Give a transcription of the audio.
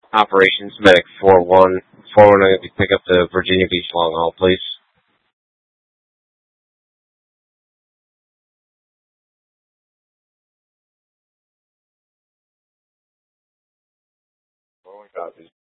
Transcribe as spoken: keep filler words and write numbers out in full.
Operations Medic four one. four one, if you pick up the Virginia Beach long haul, please. Oh my God.